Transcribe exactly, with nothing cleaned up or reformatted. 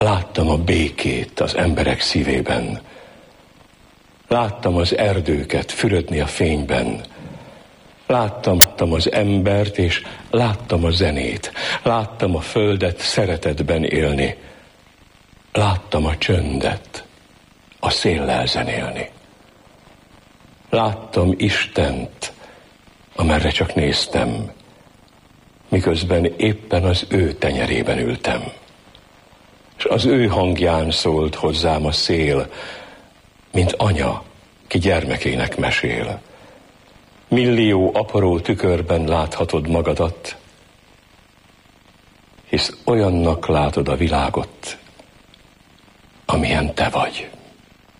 Láttam a békét az emberek szívében. Láttam az erdőket fürödni a fényben. Láttam, láttam az embert, és láttam a zenét. Láttam a földet szeretetben élni. Láttam a csöndet a széllel zenélni. Láttam Istent, amerre csak néztem, miközben éppen az ő tenyerében ültem. És az ő hangján szólt hozzám a szél, mint anya, ki gyermekének mesél. Millió apró tükörben láthatod magadat, hisz olyannak látod a világot, amilyen te vagy.